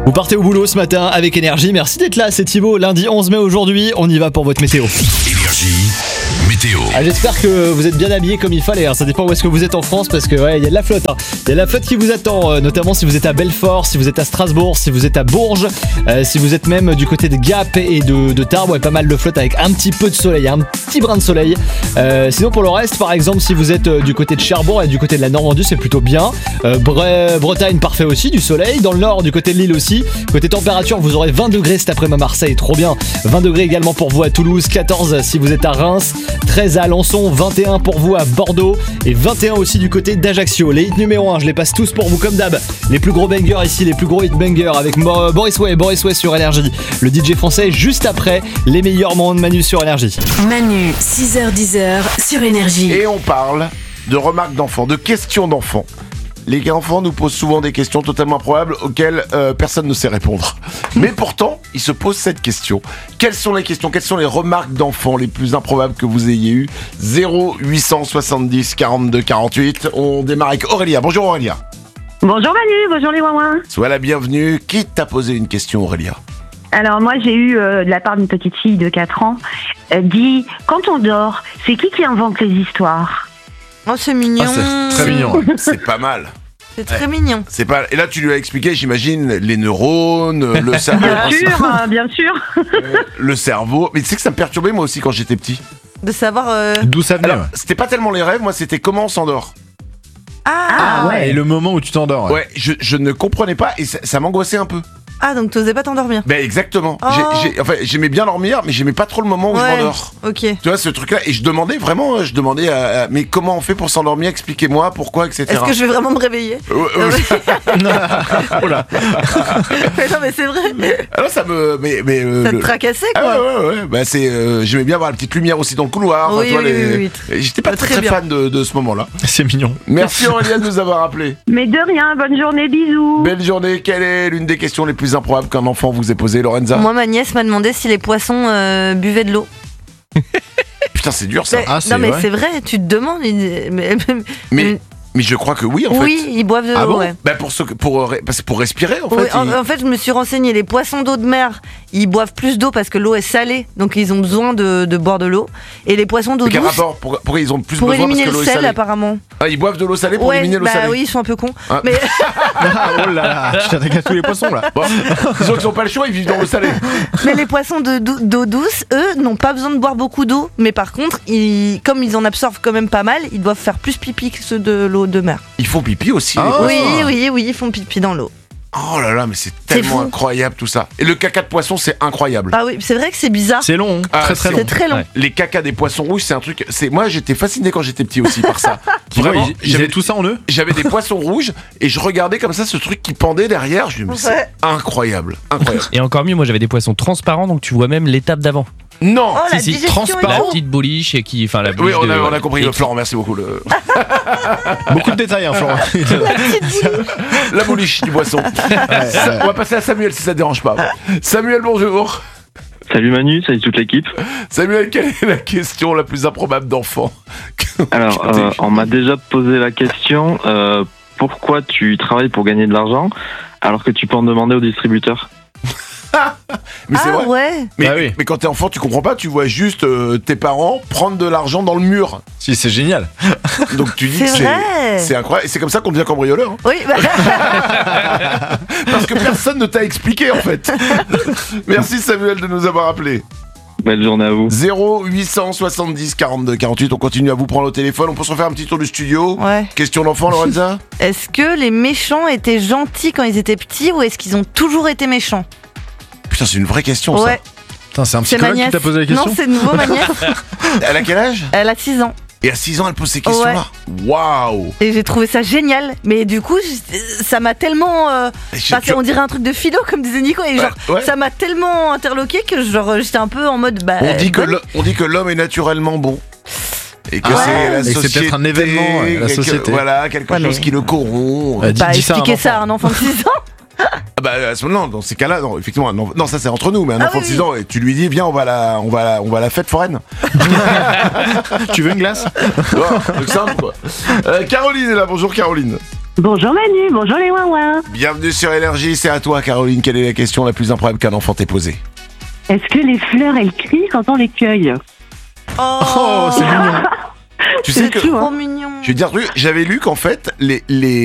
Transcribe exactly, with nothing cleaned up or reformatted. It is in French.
Vous partez au boulot ce matin avec Énergie. Merci d'être là, c'est Thibaut. Lundi onze mai aujourd'hui, on y va pour votre météo. Énergie, météo. Ah, j'espère que vous êtes bien habillés comme il fallait. Hein. Ça dépend où est-ce que vous êtes en France parce que ouais, il y a de la flotte. Hein. Il y a de la flotte qui vous attend, euh, notamment si vous êtes à Belfort, si vous êtes à Strasbourg, si vous êtes à Bourges, euh, si vous êtes même du côté de Gap et de, de Tarbes. Ouais, pas mal de flotte avec un petit peu de soleil, un petit brin de soleil. Euh, sinon pour le reste, par exemple, si vous êtes euh, du côté de Cherbourg et du côté de la Normandie, c'est plutôt bien. Euh, Bre- Bretagne, parfait aussi, du soleil. Dans le nord, du côté de Lille aussi. Côté température, vous aurez vingt degrés cet après-midi à Marseille, trop bien. vingt degrés également pour vous à Toulouse, quatorze si vous êtes à Reims, treize à Alençon, vingt et un pour vous à Bordeaux et vingt et un aussi du côté d'Ajaccio. Les hits numéro un, je les passe tous pour vous comme d'hab. Les plus gros bangers ici, les plus gros hit bangers avec Mo- Boris Way, Boris Way sur Énergie. Le D J français juste après les meilleurs moments de Manu sur Énergie. Manu, six heures dix sur Énergie. Et on parle de remarques d'enfants, de questions d'enfants. Les enfants nous posent souvent des questions totalement improbables auxquelles euh, personne ne sait répondre. Mais pourtant, ils se posent cette question. Quelles sont les questions, quelles sont les remarques d'enfants les plus improbables que vous ayez eues? Zéro huit cent soixante-dix quarante-deux quarante-huit. On démarre avec Aurélia. Bonjour Aurélia. Bonjour Manu, bonjour les Wouin. Sois la bienvenue. Qui t'a posé une question Aurélia? Alors moi j'ai eu euh, de la part d'une petite fille de quatre ans, euh, dit quand on dort, c'est qui qui invente les histoires? Oh, c'est mignon. Ah, c'est très mignon. C'est pas mal. C'est très mignon. C'est pas. Et là, tu lui as expliqué, j'imagine, les neurones, le cerveau. Bien sûr, hein, bien sûr. Le cerveau. Mais tu sais que ça me perturbait moi aussi quand j'étais petit. De savoir. Euh... D'où ça venait. Alors, c'était pas tellement les rêves, moi, c'était comment on s'endort. Ah, Ah, ouais. Et le moment où tu t'endors. Ouais. Ouais, je, je ne comprenais pas et ça, ça m'angoissait un peu. ah, donc t'osais pas t'endormir. Ben exactement. Oh. J'ai, j'ai, enfin, j'aimais bien dormir, mais j'aimais pas trop le moment où Ouais. je m'endors. Ok. Tu vois ce truc-là, et je demandais vraiment, je demandais, à, à- mais comment on fait pour s'endormir? Expliquez-moi, pourquoi, et cetera. Est-ce que je vais vraiment me réveiller? Euh, euh, Oh là. Mais non, mais c'est vrai. alors ça me, mais, mais euh, Ça te le- tracassait, Ah quoi. ouais, ouais, ouais. Bah, c'est, euh, j'aimais bien avoir la petite lumière aussi dans le couloir. Enfin, Oui, tu vois, oui, les- oui, oui. J'étais pas Ah, très, très très bien. fan de, de ce moment-là. C'est mignon. Merci Aurélien de nous avoir appelé. Mais de rien, bonne journée, bisous. Belle journée. Quelle est l'une des questions les plus improbables qu'un enfant vous ait posée, Lorenza? Moi, ma nièce m'a demandé si les poissons euh, buvaient de l'eau. Putain, c'est dur ça. Mais- Ah, c'est non, mais vrai. c'est vrai, tu te demandes. il- Mais, Mais, mais je crois que oui, en fait. oui, ils boivent de l'eau, Ah bon? ouais. Bah pour, ce, pour, euh, parce que pour respirer, en fait. Oui, en, ils- en fait, je me suis renseignée. Les poissons d'eau de mer, ils boivent plus d'eau parce que l'eau est salée, donc ils ont besoin de, de boire de l'eau. Et les poissons d'eau Mais quel douce, rapport? Pour- Pourquoi ils ont plus pour besoin éliminer parce que le l'eau est sel, salée? apparemment. Ah, ils boivent de l'eau salée pour Ouais, éliminer l'eau bah salée. oui, ils sont un peu cons. Ah. Mais, Ah, oh là là. Tu t'attaques à tous les poissons là. Bon, ils ont, ils ont pas le choix, ils vivent dans l'eau salée. mais les poissons de- d'eau d'eau douce, eux, n'ont pas besoin de boire beaucoup d'eau. Mais par contre, ils, comme ils en absorbent quand même pas mal, ils doivent faire plus pipi que ceux de l'eau de mer. Ils font pipi aussi. Ah. les Oui, poissons. oui, oui, ils font pipi dans l'eau. Oh là là, mais c'est C'est tellement fou. incroyable tout ça. Et le caca de poisson, c'est incroyable. Ah oui, c'est vrai que c'est bizarre. C'est long. hein. Ah, très très c'est- long. C'est très long. Ouais. Les cacas des poissons rouges, c'est un truc. C'est moi, j'étais fasciné quand j'étais petit aussi par ça. Tu vois, Vraiment, ils, ils j'avais avaient tout ça en eux. j'avais des poissons rouges et je regardais comme ça ce truc qui pendait derrière. Je me disais, mais Ouais. c'est incroyable, incroyable. Et encore mieux, moi j'avais des poissons transparents, donc tu vois même l'étape d'avant. Non. Oh, la Si, si, digestion transparent. La et tout. petite bouliche et qui, enfin la Oui, bouliche on a, de- on a compris, et- Florent, merci beaucoup. Le... Beaucoup de détails, hein, Florent. La bouliche du poisson. Ça, on va passer à Samuel si ça te dérange pas. Samuel, bonjour. Salut Manu, salut toute l'équipe. Samuel, quelle est la question la plus improbable d'enfant? Alors, euh, on m'a déjà posé la question, euh, pourquoi tu travailles pour gagner de l'argent alors que tu peux en demander au distributeur? Mais c'est Ah vrai. ouais. Mais, Ah oui. mais quand t'es enfant, tu comprends pas, tu vois juste euh, tes parents prendre de l'argent dans le mur. Si, c'est génial. Donc tu dis C'est que c'est, vrai. c'est incroyable. Et c'est comme ça qu'on devient cambrioleur. hein. Oui, bah, Parce que personne ne t'a expliqué en fait. Merci Samuel de nous avoir appelés. Belle journée à vous. zéro huit cent soixante-dix quarante-deux quarante-huit, on continue à vous prendre au téléphone. On peut se refaire un petit tour du studio. ouais. Question d'enfant, Lorenza? Est-ce que les méchants étaient gentils quand ils étaient petits ou est-ce qu'ils ont toujours été méchants? Putain, c'est une vraie question Ouais, Putain, c'est un c'est ma psychologue qui nièce. t'a posé la question. Non, c'est nouveau ma nièce. ça. Elle a quel âge? Elle a six ans. Et à six ans, elle pose ces questions-là. Waouh! Et j'ai trouvé ça génial. Mais du coup, je- ça m'a tellement. euh, Je- enfin, c'est- on dirait un truc de philo, comme disait Nico. Et genre, Ouais, ouais. ça m'a tellement interloqué que genre, j'étais un peu en mode. Bah, On dit, que bonne. l'ho- on dit que l'homme est naturellement bon. Et que Ah, c'est la et que c'est société. peut-être un événement, ouais, la quelque- société. Voilà, quelque Ouais, chose mais- qui le corrompt. Euh, dis- Bah, dis ça à un expliquer ça à enfant. un enfant de six ans. Ah bah, à ce moment-là, dans ces cas-là, non, effectivement, non, non, ça c'est entre nous, mais un Ah enfant oui, de six oui. ans, et tu lui dis, viens, on va à la, on va à la, on va à la fête foraine. Tu veux une glace? Voilà, truc simple, quoi. Euh, Caroline est là, bonjour Caroline. Bonjour Manu, bonjour les ouin Bienvenue sur Énergie, c'est à toi Caroline. Quelle est la question la plus improbable qu'un enfant t'ait posée? Est-ce que les fleurs, elles crient quand on les cueille? Oh, c'est mignon. Tu sais que chou, hein. Trop mignon. je vais te dire un truc, j'avais lu qu'en fait les les